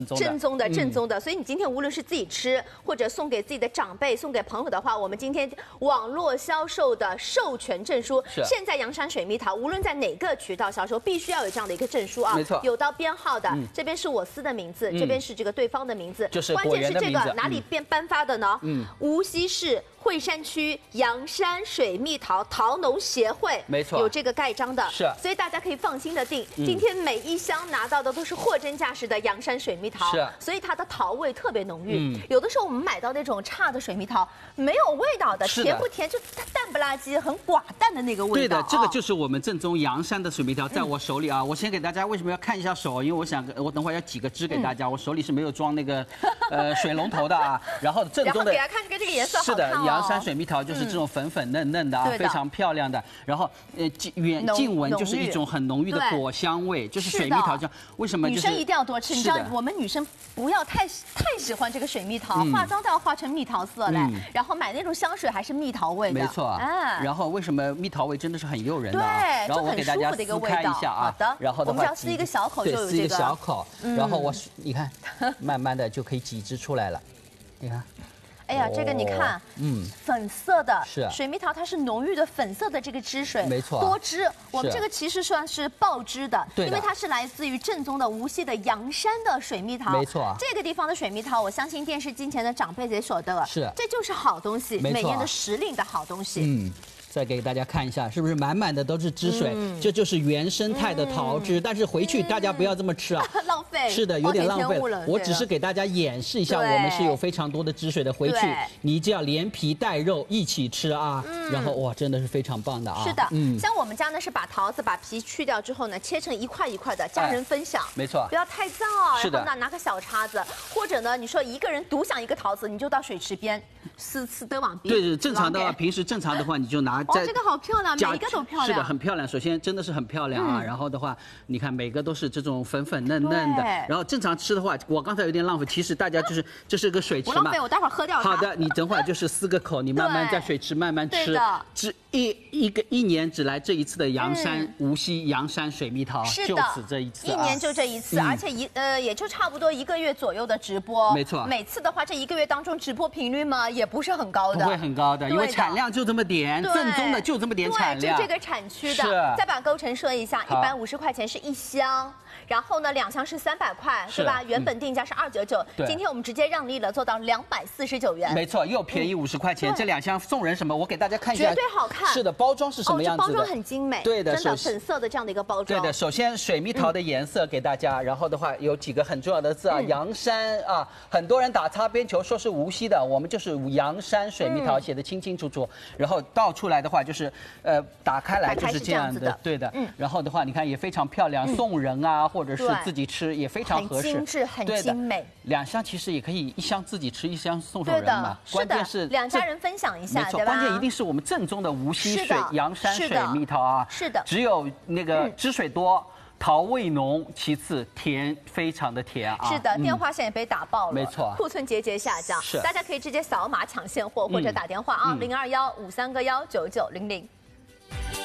正宗的，所以你今天无论是自己吃，或者送给自己的长辈、送给朋友的话，我们今天网络销售的授权证书，现在阳山水蜜桃无论在哪个渠道销售，必须要有这样的一个证书啊， 没错， 有到编号的，这边是我司的名字，这边是这个对方的名字， 就是关键是这个哪里颁发的呢？无锡市惠山区阳山水蜜桃桃农协会， 没错， 有这个盖章的， 是， 所以大家可以放心的订。今天每一箱拿到的都是货真价实的阳山水蜜桃， 是， 所以它的桃味特别浓郁。有的时候我们买到那种差的水蜜桃，没有味道的，甜不甜就淡不拉几，很寡淡的那个味道。 对的，这个就是我们正宗阳山的水蜜桃，在我手里啊。我先给大家为什么要看一下手，因为我等会儿要挤个汁给大家，我手里是没有装那个水龙头的啊。然后正宗的， 给大家看这个颜色好看哦。 是的，阳山水蜜桃就是这种粉粉嫩嫩的啊，非常漂亮的。然后近闻就是一种很浓郁的果香味，就是水蜜桃酱。为什么？ 女生一定要多吃，你知道我们女生不要太喜欢这个水蜜桃，化妆都要化成蜜桃色来，然后买那种香水还是蜜桃味的。 没错，然后为什么蜜桃味真的是很诱人的？ 对， 然后我给大家撕开一下啊。 好的， 然后我们只要撕一个小口就有这个。 撕一个小口，然后你看，慢慢的就可以挤汁出来了，你看。 哎呀，这个你看，粉色的是水蜜桃，它是浓郁的粉色的这个汁水， 没错， 多汁。我们这个其实算是爆汁的， 因为它是来自于正宗的无锡的阳山的水蜜桃， 没错。 这个地方的水蜜桃，我相信电视机前的长辈也晓得了，这就是好东西，美艳的时令的好东西。 再给大家看一下，是不是满满的都是汁水？这就是原生态的桃汁，但是回去大家不要这么吃啊， 浪费。 是的，有点浪费了。我只是给大家演示一下，我们是有非常多的汁水的。回去你就要连皮带肉一起吃啊，然后哇，真的是非常棒的啊。 是的，像我们家呢是把桃子把皮去掉之后呢，切成一块一块的，家人分享。 没错， 不要太脏啊。然后呢，拿个小叉子，或者呢，你说一个人独享一个桃子，你就到水池边撕得往边。 对，正常的话，平时正常的话，你就拿在。 这个好漂亮，每一个都漂亮。 是的，很漂亮。首先真的是很漂亮啊，然后的话，你看每个都是这种粉粉嫩嫩的。然后正常吃的话，我刚才有点浪费，其实大家就是这是个水池嘛。 不浪费，我待会儿喝掉它。 好的，你等会儿就是撕个口，你慢慢在水池慢慢吃。一年只来这一次的阳山无锡阳山水蜜桃，就此这一次。 一年就这一次，而且也就差不多1个月左右的直播。 没错。 每次的话，这1个月当中直播频率嘛也不是很高的。 不会很高的，因为产量就这么点，正宗的就这么点产量。 就这个产区的。再把构成说一下，150块钱是1箱。然后呢，2箱是300块，对吧？原本定价是299，今天我们直接让利了，做到249元。 没错，又便宜50块钱。这2箱送人什么？我给大家看一下， 绝对好看。 是的，包装是什么样子的？ 包装很精美， 对的， 真的粉色的这样的一个包装。 对的，首先水蜜桃的颜色给大家，然后的话有几个很重要的字啊，阳山啊，很多人打擦边球说是无锡的，我们就是阳山水蜜桃，写的清清楚楚。然后倒出来的话就是打开来就是这样的，对的。然后的话你看也非常漂亮，送人啊。或者是自己吃也非常合适， 很精致，很精美。 2箱其实也可以，1箱自己吃1箱送人嘛。关键是 2家人分享一下， 没错，关键一定是我们正宗的无锡阳山水蜜桃啊。 是的， 只有那个汁水多。桃味浓，其次甜，非常的甜啊！ 是的，电话线也被打爆了， 没错， 库存节节下降， 是， 大家可以直接扫码抢现货或者打电话啊，0215319900。